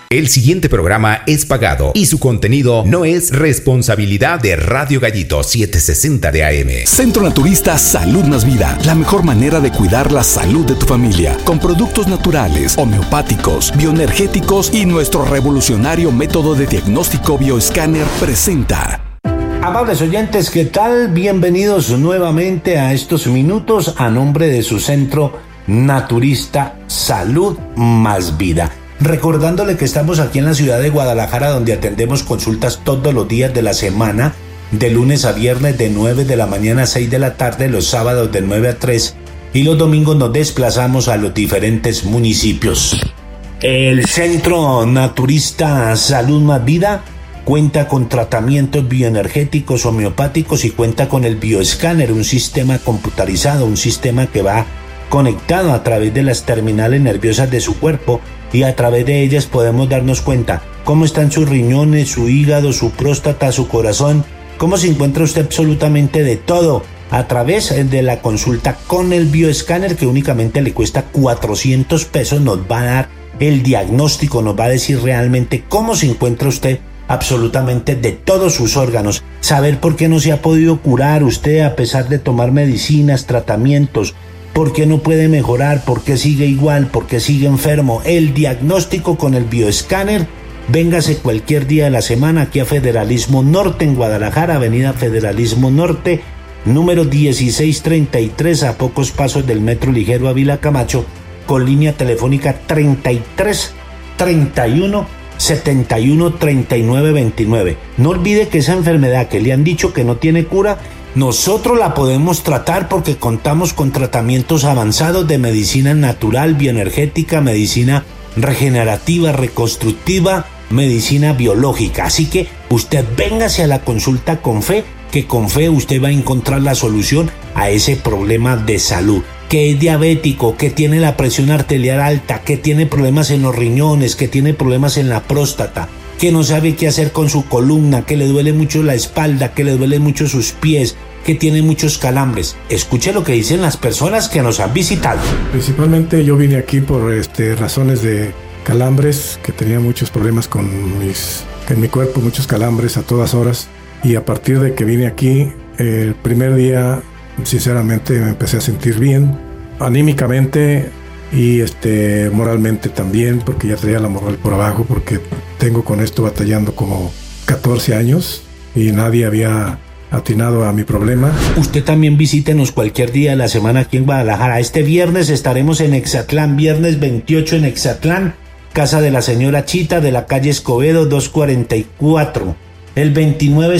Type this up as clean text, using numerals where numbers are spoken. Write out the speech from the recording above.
El siguiente programa es pagado y su contenido no es responsabilidad de Radio Gallito 760 de AM. Centro Naturista Salud Más Vida, la mejor manera de cuidar la salud de tu familia, con productos naturales, homeopáticos, bioenergéticos y nuestro revolucionario método de diagnóstico bioescáner presenta. Amables oyentes, ¿qué tal? Bienvenidos nuevamente a estos minutos a nombre de su Centro Naturista Salud Más Vida. Recordándole que estamos aquí en la ciudad de Guadalajara, donde atendemos consultas todos los días de la semana, de lunes a viernes de 9 de la mañana a 6 de la tarde, los sábados de 9 a 3 y los domingos nos desplazamos a los diferentes municipios. El Centro Naturista Salud Más Vida cuenta con tratamientos bioenergéticos, homeopáticos y cuenta con el bioescáner, un sistema computarizado, un sistema que va conectado a través de las terminales nerviosas de su cuerpo y a través de ellas podemos darnos cuenta cómo están sus riñones, su hígado, su próstata, su corazón, cómo se encuentra usted absolutamente de todo a través de la consulta con el bioescáner, que únicamente le cuesta 400 pesos, nos va a dar el diagnóstico, nos va a decir realmente cómo se encuentra usted absolutamente de todos sus órganos, saber por qué no se ha podido curar usted a pesar de tomar medicinas, tratamientos, por qué no puede mejorar, por qué sigue igual, por qué sigue enfermo. El diagnóstico con el bioescáner. Véngase cualquier día de la semana aquí a Federalismo Norte en Guadalajara, Avenida Federalismo Norte, número 1633, a pocos pasos del Metro Ligero Ávila Camacho, con línea telefónica 33 31 71 39 29. No olvide que esa enfermedad que le han dicho que no tiene cura, nosotros la podemos tratar porque contamos con tratamientos avanzados de medicina natural, bioenergética, medicina regenerativa, reconstructiva, medicina biológica. Así que usted véngase a la consulta con fe, que con fe usted va a encontrar la solución a ese problema de salud. Que es diabético, que tiene la presión arterial alta, que tiene problemas en los riñones, que tiene problemas en la próstata, que no sabe qué hacer con su columna, que le duele mucho la espalda, que le duele mucho sus pies, que tiene muchos calambres. Escuche lo que dicen las personas que nos han visitado. Principalmente yo vine aquí por razones de calambres, que tenía muchos problemas en mi cuerpo, muchos calambres a todas horas, y a partir de que vine aquí, el primer día sinceramente me empecé a sentir bien, anímicamente y moralmente también, porque ya traía la moral por abajo, porque tengo con esto batallando como 14 años y nadie había atinado a mi problema. Usted también visítenos cualquier día de la semana aquí en Guadalajara. Este viernes estaremos en Exatlán, viernes 28 en Exatlán, casa de la señora Chita, de la calle Escobedo 244. El 29